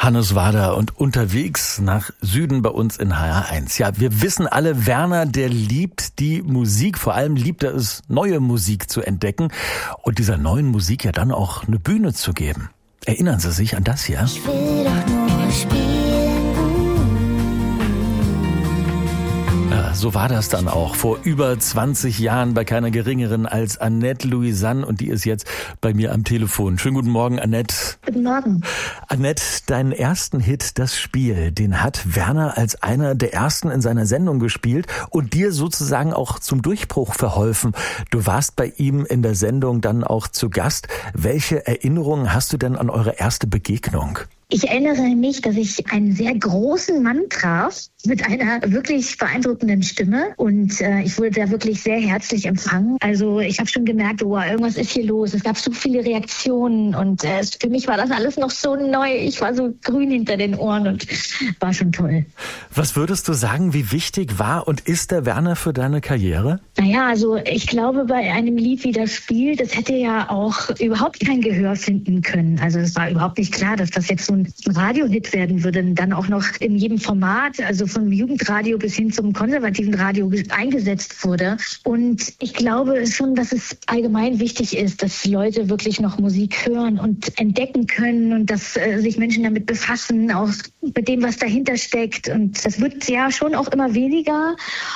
Hannes Wader und unterwegs nach Süden bei uns in HR1. Ja, wir wissen alle, Werner, der liebt die Musik. Vor allem liebt er es, neue Musik zu entdecken und dieser neuen Musik ja dann auch eine Bühne zu geben. Erinnern Sie sich an das hier? Ich will doch nur spielen. Ja, so war das dann auch vor über 20 Jahren bei keiner geringeren als Annette Louisanne und die ist jetzt bei mir am Telefon. Schönen guten Morgen, Annette. Guten Morgen. Annette, deinen ersten Hit, Das Spiel, den hat Werner als einer der ersten in seiner Sendung gespielt und dir sozusagen auch zum Durchbruch verholfen. Du warst bei ihm in der Sendung dann auch zu Gast. Welche Erinnerungen hast du denn an eure erste Begegnung? Ich erinnere mich, dass ich einen sehr großen Mann traf mit einer wirklich beeindruckenden Stimme und ich wurde da wirklich sehr herzlich empfangen. Also ich habe schon gemerkt, oh, irgendwas ist hier los. Es gab so viele Reaktionen und für mich war das alles noch so neu. Ich war so grün hinter den Ohren und war schon toll. Was würdest du sagen, wie wichtig war und ist der Werner für deine Karriere? Naja, also ich glaube, bei einem Lied wie Das Spiel, das hätte ja auch überhaupt kein Gehör finden können. Also es war überhaupt nicht klar, dass das jetzt so ein Radiohit werden würde, dann auch noch in jedem Format, also vom Jugendradio bis hin zum konservativen Radio eingesetzt wurde. Und ich glaube schon, dass es allgemein wichtig ist, dass Leute wirklich noch Musik hören und entdecken können und dass sich Menschen damit befassen, auch mit dem, was dahinter steckt. Und das wird ja schon auch immer weniger.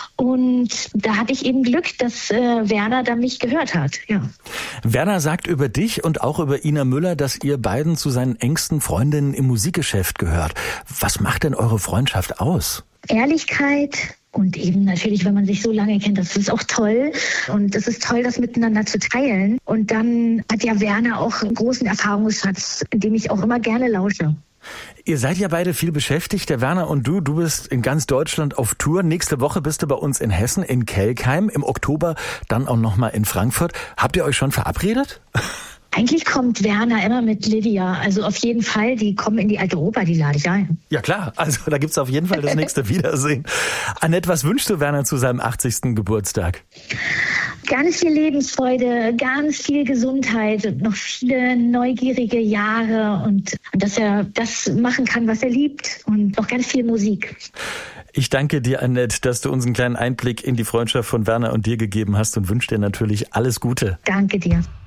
Und da hatte ich eben Glück, dass Werner da mich gehört hat. Ja. Werner sagt über dich und auch über Ina Müller, dass ihr beiden zu seinen engsten Freundinnen im Musikgeschäft gehört. Was macht denn eure Freundschaft aus? Ehrlichkeit und eben natürlich, wenn man sich so lange kennt, das ist auch toll. Und es ist toll, das miteinander zu teilen. Und dann hat ja Werner auch einen großen Erfahrungsschatz, in dem ich auch immer gerne lausche. Ihr seid ja beide viel beschäftigt, der Werner und du. Du bist in ganz Deutschland auf Tour. Nächste Woche bist du bei uns in Hessen, in Kelkheim. Im Oktober dann auch nochmal in Frankfurt. Habt ihr euch schon verabredet? Eigentlich kommt Werner immer mit Lydia. Also auf jeden Fall, die kommen in die alte Oper, die lade ich ein. Ja klar, also da gibt's auf jeden Fall das nächste Wiedersehen. Annette, was wünschst du Werner zu seinem 80. Geburtstag? Ganz viel Lebensfreude, ganz viel Gesundheit und noch viele neugierige Jahre und dass er das machen kann, was er liebt und noch ganz viel Musik. Ich danke dir, Annette, dass du uns einen kleinen Einblick in die Freundschaft von Werner und dir gegeben hast und wünsche dir natürlich alles Gute. Danke dir.